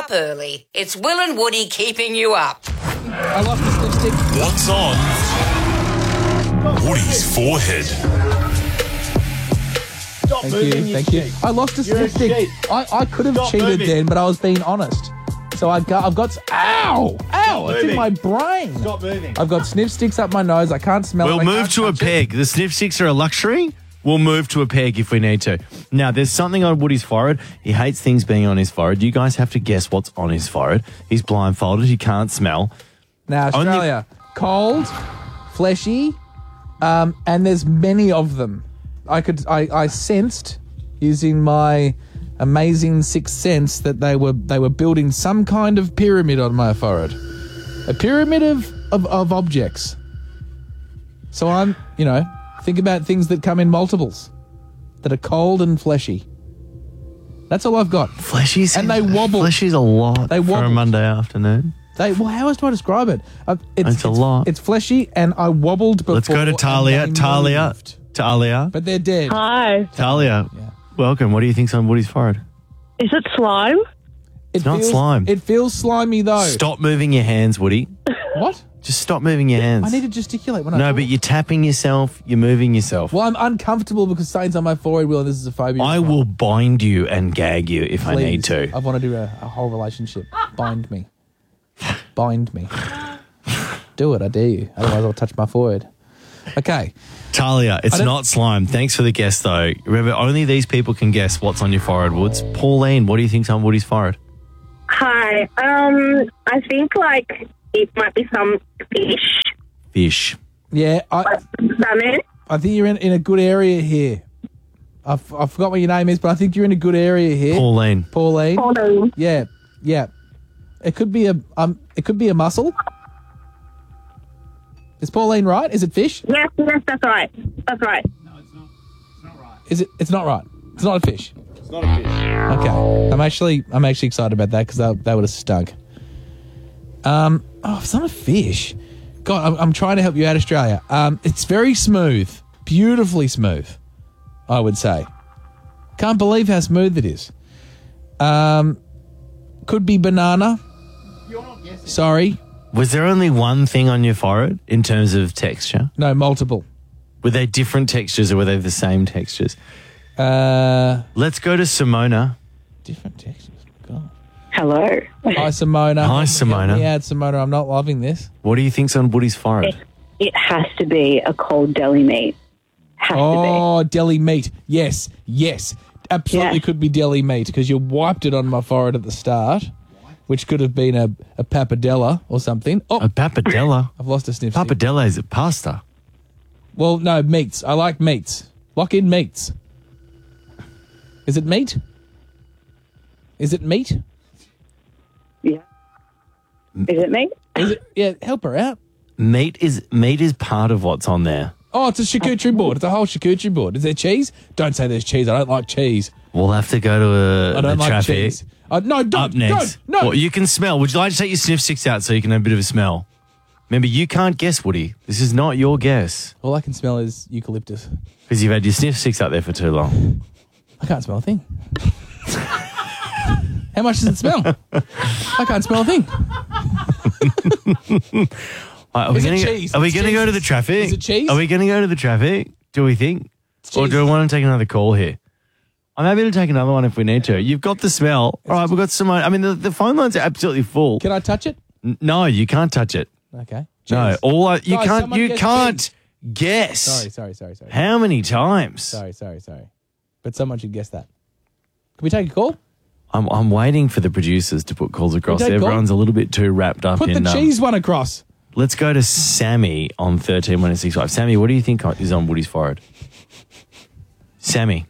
up early. It's Will and Woody keeping you up. I lost the lipstick. What's on Woody's forehead? Thank you. I lost a lipstick. I could have cheated then, but I was being honest. So I've got ow! It's in my brain. Stop moving. I've got sniff sticks up my nose. I can't smell it. We'll move to a peg. The sniff sticks are a luxury. We'll move to a peg if we need to. Now, there's something on Woody's forehead. He hates things being on his forehead. You guys have to guess what's on his forehead. He's blindfolded. He can't smell. Now, Australia, cold, fleshy, and there's many of them. I sensed using my amazing sixth sense that they were building some kind of pyramid on my forehead, a pyramid of objects. So I'm, think about things that come in multiples, that are cold and fleshy. That's all I've got. Fleshy's and they wobble. Fleshy's a lot They for a wobble. Monday afternoon. How else do I describe it? It's a lot. It's fleshy, and I wobbled before. Let's go to Talia. and they Talia. moved. Talia. But they're dead. Hi. Talia. Yeah. Welcome. What do you think's on Woody's forehead? Is it slime? It's not slime. It feels slimy though. Stop moving your hands, Woody. What? Just stop moving your hands. I need to gesticulate when I No, talk. but you're tapping yourself. You're moving yourself. Well, I'm uncomfortable because something's on my forehead, Will, and this is a phobia. I will bind you and gag you if I need to. I want to do a whole relationship. Bind me. Bind me. Do it, I dare you. Otherwise I'll touch my forehead. Okay. Talia, it's not slime. Thanks for the guess, though. Remember, only these people can guess what's on your forehead, Woods. Pauline, what do you think's on Woody's forehead? Hi. I think it might be some fish. Fish. Yeah, Salmon. I think you're in a good area here. I forgot what your name is, but I think you're in a good area here. Pauline. Pauline. Yeah. It could be a mussel. Is Pauline right? Is it fish? Yes, that's right. That's right. No, it's not right. Is it? It's not right. It's not a fish. It's not a fish. Okay. I'm actually excited about that because they would have stunk. It's not a fish. God, I'm trying to help you out, Australia. It's very smooth, beautifully smooth, I would say. Can't believe how smooth it is. Could be banana. You're not guessing. Sorry. Was there only one thing on your forehead in terms of texture? No, multiple. Were they different textures or were they the same textures? Let's go to Simona. Different textures. God. Hello. Hi, Simona. Hi, Simona. Yeah, Simona. I'm not loving this. What do you think's on Woody's forehead? It has to be a cold deli meat. Oh, deli meat. Yes. Absolutely Yeah. could be deli meat because you wiped it on my forehead at the start, which could have been a pappardella or something. Oh, A pappardella? I've lost a sniff stick. Pappardella is a pasta. Well, no, meats. I like meats. Lock in meats. Is it meat? Is it meat? Yeah. Is it meat? Is it? Yeah, help her out. Meat is part of what's on there. Oh, it's a charcuterie board. It's a whole charcuterie board. Is there cheese? Don't say there's cheese. I don't like cheese. We'll have to go to I don't the like traffic. cheese. No, don't. Up next. Don't, no. Well, you can smell. Would you like to take your sniff sticks out so you can have a bit of a smell? Remember, you can't guess, Woody. This is not your guess All I can smell is eucalyptus. because you've had your sniff sticks out there for too long. I can't smell a thing. How much does it smell? I can't smell a thing. Are we Is it gonna cheese? Are we It's going to go to the cheese. traffic? Is it cheese? Are we going to go to the traffic? Do we think? Or cheese. do I want to take another call here? I'm happy to take another one if we need to. You've got the smell. All right, we've got some. I mean, the phone lines are absolutely full. Can I touch it? No, you can't touch it. Okay. No, Cheese. you Guys, can't. someone You guess can't cheese. guess. Sorry. How many times? Sorry. But someone should guess that. Can we take a call? I'm waiting for the producers to put calls across. take a call? Everyone's a little bit too wrapped up Put in. the cheese one across. Let's go to Sammy on 13-165. Sammy, what do you think is on Woody's forehead? Sammy.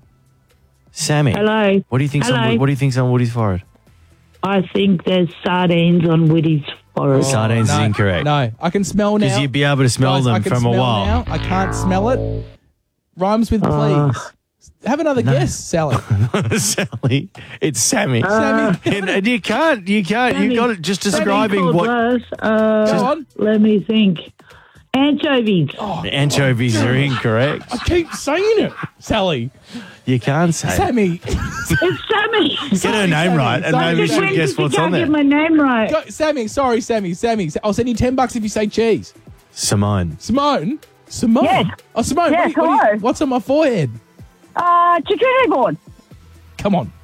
Hello. What do you think's Hello. on? What do you think's on Woody's forehead? I think there's sardines on Woody's forehead. Sardines is incorrect. No, I can smell now. Because you'd be able to smell Guys, I them can from a smell while. Now. I can't smell it. Rhymes with please. Have another guess, Sally. Sally, it's Sammy. Sammy. And you can't. You got it. Just describing what. Go on. Let me think. Anchovies. Anchovies are incorrect. I keep saying it, Sally. You can't say it. Sammy. It's Sammy. Get her name right, and maybe When she'll guess did you what's can't on there. get my name right? Go, Sammy. Sorry, Sammy. I'll send you $10 if you say cheese. Simone. Simone. Yes. Oh, Simone. Yes, hello. What's on my forehead? Charcuterie board. Come on.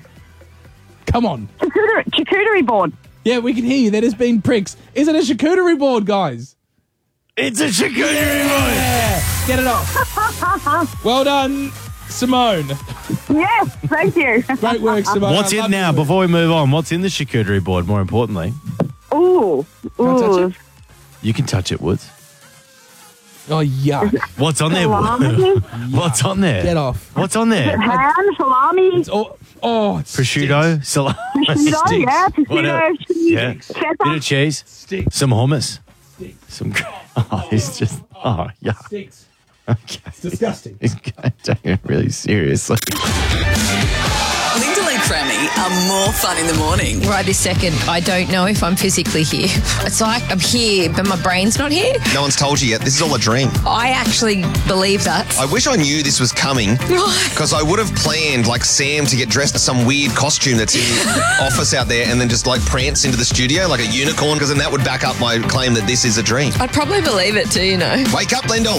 Charcuterie board. Yeah, we can hear you. There has been pricks. Is it a charcuterie board, guys? It's a charcuterie board. Yeah. Get it off. Well done, Simone. Yes, thank you. Great work, Simone. What's I in love now? your work. Before we move on, what's in the charcuterie board? More importantly, Ooh. Can I touch it? you can touch it, Woods. Oh, yuck. What's on there? Salami, What's on there? Get off. What's on there? ham, salami. It's Prosciutto, salami, Prosciutto, sticks. yeah, What else? prosciutto, cheese, Yeah. feta. Bit of cheese, Sticks. some hummus, some. Oh, he's just. Oh, yeah. Sticks. Okay. It's disgusting. He's taking it really seriously. Lyndall and Crammy are more fun in the morning. Right this second, I don't know if I'm physically here. It's like I'm here, but my brain's not here. No one's told you yet. This is all a dream. I actually believe that. I wish I knew this was coming because I would have planned like Sam to get dressed in some weird costume that's in office out there and then just like prance into the studio like a unicorn because then that would back up my claim that this is a dream. I'd probably believe it too, you know. Wake up, Lyndall.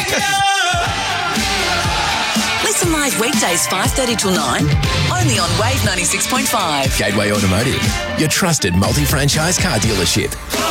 Listen live weekdays 5:30 till 9, only on Wave 96.5. Gateway Automotive, your trusted multi-franchise car dealership.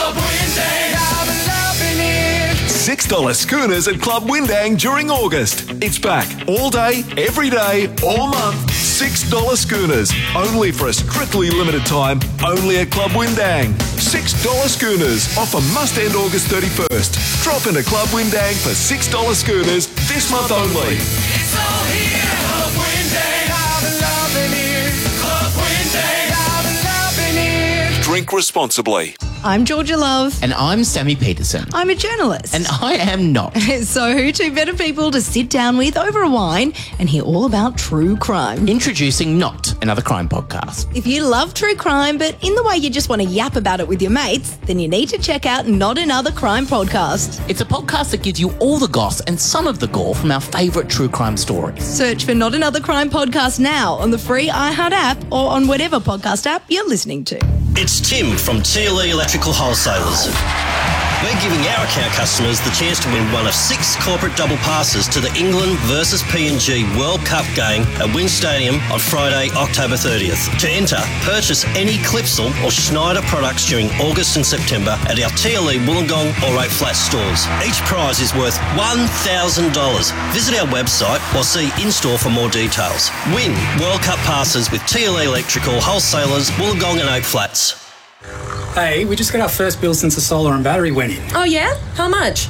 $6 schooners at Club Windang during August. It's back all day, every day, all month. $6 schooners, only for a strictly limited time, only at Club Windang. $6 schooners, offer must end August 31st. Drop into Club Windang for $6 schooners this month only. It's all here, Club Windang. I've been loving it. Club Windang. I've been loving it. Drink responsibly. I'm Georgia Love. And I'm Sammy Peterson. I'm a journalist. And I am not. So who two better people to sit down with over a wine and hear all about true crime? Introducing Not, another crime podcast. If you love true crime, but in the way you just want to yap about it with your mates, then you need to check out Not Another Crime Podcast. It's a podcast that gives you all the goss and some of the gore from our favourite true crime stories. Search for Not Another Crime Podcast now on the free iHeart app or on whatever podcast app you're listening to. It's Tim from TLE Electrical Wholesalers. We're giving our account customers the chance to win one of 6 corporate double passes to the England versus PNG World Cup game at Wynn Stadium on Friday, October 30th. To enter, purchase any Clipsal or Schneider products during August and September at our TLE Wollongong or 8 Flat stores. Each prize is worth $1,000. Visit our website or see in-store for more details. Win World Cup passes with TLE Electrical Wholesalers, Wollongong and 8 Flats. Hey, we just got our first bill since the solar and battery went in. Oh, yeah? How much?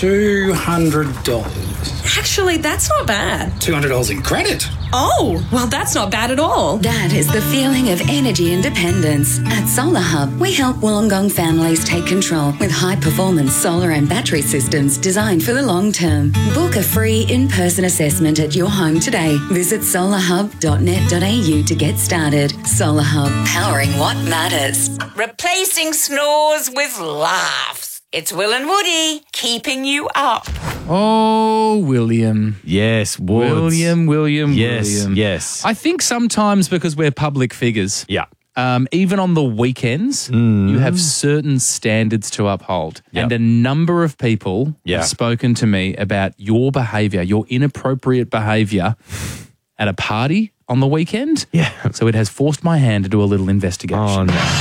$200. Actually, that's not bad. $200 in credit. Oh, well, that's not bad at all. That is the feeling of energy independence. At Solar Hub, we help Wollongong families take control with high-performance solar and battery systems designed for the long term. Book a free in-person assessment at your home today. Visit solarhub.net.au to get started. Solar Hub, powering what matters. Replacing snores with laughs. It's Will and Woody keeping you up. Oh, William. Yes, Woods. William. Yes. I think sometimes because we're public figures. Yeah. Even on the weekends, you have certain standards to uphold. Yep. And a number of people have spoken to me about your behaviour, your inappropriate behaviour at a party on the weekend. Yeah. So it has forced my hand to do a little investigation. Oh, no.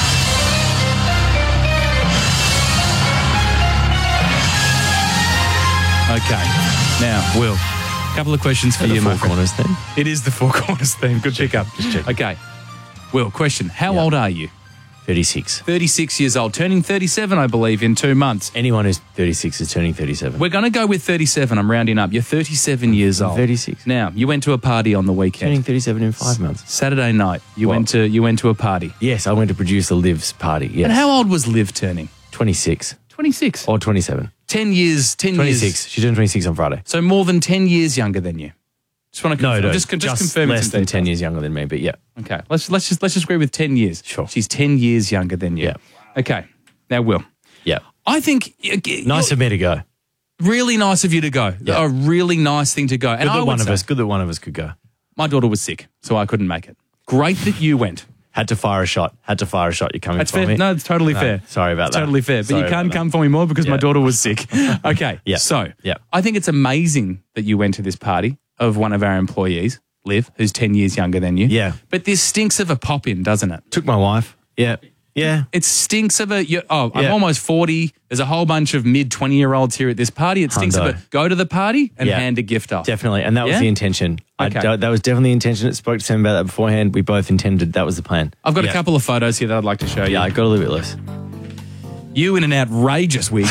Okay. Now, Will, a couple of questions for you, my Four Corners theme? It is the Four Corners theme. Good pickup. Okay. Will, question. How old are you? 36. 36 years old. Turning 37, I believe, in 2 months. Anyone who's 36 is turning 37. We're going to go with 37. I'm rounding up. You're 37 years old. 36. Now, you went to a party on the weekend. Turning 37 in 5 months. Saturday night, you went to a party. Yes, I went to producer Liv's party. Yes. And how old was Liv turning? 26. 26. Or 27. 10 years. 26. She turned 26 on Friday. So more than 10 years younger than you. Just want to confirm. No, just confirm less some than details. 10 years younger than me, but yeah. Okay, let's just agree with 10 years. Sure. She's 10 years younger than you. Yeah. Okay. Now, Will. Yeah. I think Nice of me to go. Really nice of you to go. Yeah. A really nice thing to go. And Good I that would one of say- us. Good that one of us could go. My daughter was sick, so I couldn't make it. Great that you went. Had to fire a shot. You're coming That's for fair. me. No, it's totally fair. Sorry about It's that. totally fair. But Sorry you can't about that. come for me more because my daughter was sick. Okay. Yeah. So Yeah. I think it's amazing that you went to this party of one of our employees, Liv, who's 10 years younger than you. Yeah. But this stinks of a pop-in, doesn't it? Took my wife. Yeah. Yeah. It stinks of a... I'm Yeah. almost 40. There's a whole bunch of mid-20-year-olds here at this party. It stinks of Hundo. a... Go to the party and Yeah. hand a gift off. Definitely. And that was Yeah? the intention. Okay. That was definitely the intention. I spoke to Sam about that beforehand. We both intended that was the plan. I've got Yeah. a couple of photos here that I'd like to show you. Yeah, I got a little bit less. You in an outrageous wig.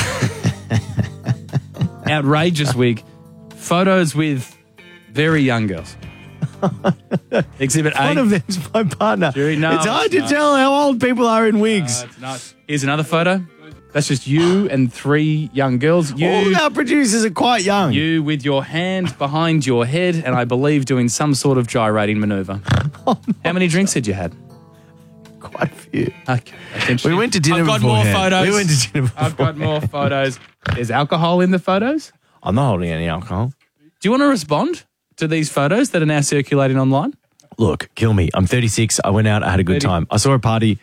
Outrageous wig. Photos with very young girls. Exhibit A. One of them's my partner. No, it's hard to not. tell how old people are in wigs. It's not. Here's another photo. That's just you and 3 young girls. You, All of our producers are quite young. You with your hand behind your head and I believe doing some sort of gyrating maneuver. How many drinks had you had? Quite a few. Okay. We went to dinner I've got more beforehand. photos. We went to dinner I've got more photos. There's alcohol in the photos. I'm not holding any alcohol. Do you want to respond to these photos that are now circulating online? Look, kill me. I'm 36. I went out. I had a good 30. time. I saw a party.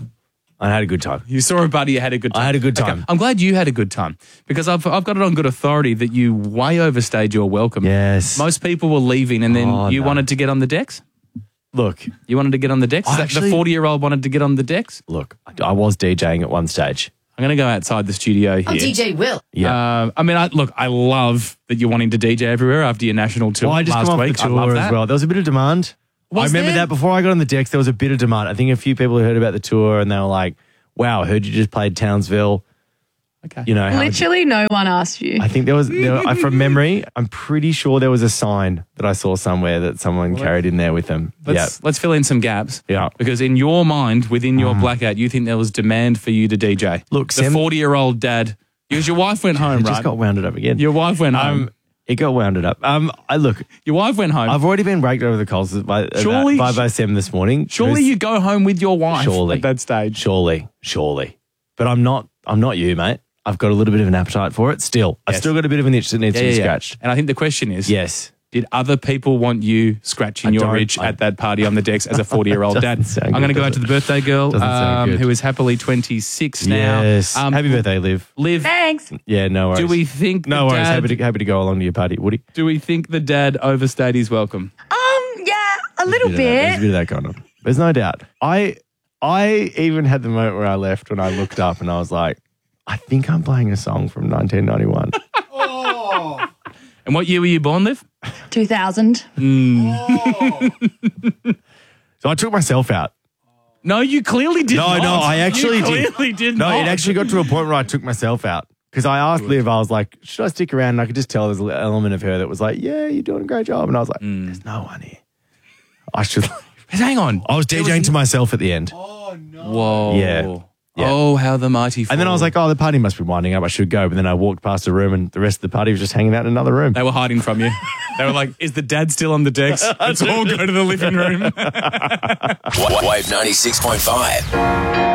I had a good time. You saw a buddy, you had a good time. I had a good time. Okay. I'm glad you had a good time because I've got it on good authority that you way overstayed your welcome. Yes. Most people were leaving and then you no. wanted to get on the decks? Look. You wanted to get on the decks? Is that Actually- the 40-year-old wanted to get on the decks? Look, I was DJing at one stage. I'm going to go outside the studio here. I'm DJ Will. Yeah. I mean, I love that you're wanting to DJ everywhere after your national tour Well, I just last come off week. the I love tour that. as well. There was a bit of demand. I remember that before I got on the decks, there was a bit of demand. I think a few people heard about the tour and they were like, wow, I heard you just played Townsville. Okay. You know, how- Literally no one asked you. I think there was, from memory, I'm pretty sure there was a sign that I saw somewhere that someone carried in there with them. Let's fill in some gaps. Yeah. Because in your mind, within your blackout, you think there was demand for you to DJ. Look, the 40-year-old dad, because your wife went home, It right? just got wounded up again. Your wife went home. It got wounded up. Your wife went home. I've already been raked over the coals by Surely- 5:07 this morning. Surely you go home with your wife Surely. at that stage. Surely. But I'm not you, mate. I've got a little bit of an appetite for it still. I've Yes. still got a bit of an itch that needs to be scratched. And I think the question is, Yes. did other people want you scratching your itch at that party on the decks as a 40-year-old dad? Doesn't sound I'm going to good, go out does to the it? birthday girl, Doesn't sound good. who is happily 26 now. Yes. Happy birthday, Liv. Liv, Thanks. Yeah, no worries. do we think No the worries. dad, Happy to go along to your party, Woody. do we think the dad overstayed his welcome? Yeah, a little There's a bit. bit of that going on. There's no doubt. I even had the moment where I left when I looked up and I was like, I think I'm playing a song from 1991. And what year were you born, Liv? 2000. So I took myself out. No, you clearly did not. No, I actually you did. clearly did No, not. it actually got to a point where I took myself out. Because I asked Liv, I was like, should I stick around? And I could just tell there's an element of her that was like, yeah, you're doing a great job. And I was like, there's no one here. I should leave. Hang on. I was DJing to myself at the end. Whoa. Yeah. Oh, how the mighty fall. And then I was like, oh, the party must be winding up. I should go. But then I walked past a room and the rest of the party was just hanging out in another room. They were hiding from you. They were like, is the dad still on the decks? Let's all go to the living room. Wave 96.5.